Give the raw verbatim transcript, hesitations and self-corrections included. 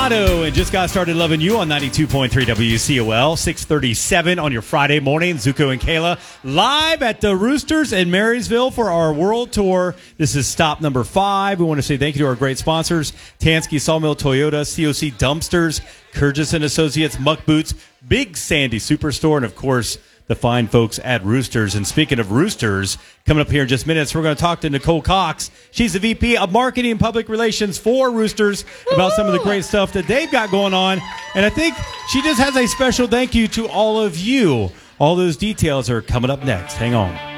Lotto and just got started loving you on ninety-two point three W C O L, six thirty-seven on your Friday morning. Zuko and Kayla live at the Roosters in Marysville for our world tour. This is stop number five. We want to say thank you to our great sponsors, Tansky Sawmill Toyota, C O C Dumpsters, Kurgis and Associates, Muck Boots, Big Sandy Superstore, and of course, the fine folks at Roosters. And speaking of Roosters, coming up here in just minutes, we're going to talk to Nicole Cox. She's the V P of Marketing and Public Relations for Roosters about some of the great stuff that they've got going on. And I think she just has a special thank you to all of you. All those details are coming up next. Hang on.